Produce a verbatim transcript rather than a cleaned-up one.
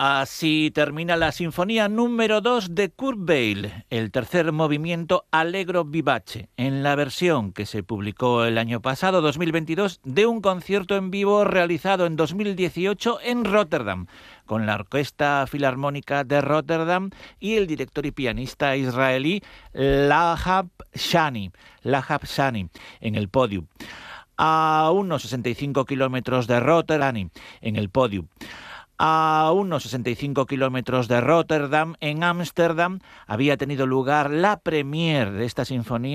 Así termina la sinfonía número dos de Kurt Weill, el tercer movimiento Allegro vivace, en la versión que se publicó el año pasado, dos mil veintidós, de un concierto en vivo realizado en dos mil dieciocho en Rotterdam, con la Orquesta Filarmónica de Rotterdam y el director y pianista israelí Lahab Shani, Lahab Shani en el podio. A unos sesenta y cinco kilómetros de Rotterdam, en el podio. A unos sesenta y cinco kilómetros de Rotterdam, en Ámsterdam, había tenido lugar la premier de esta sinfonía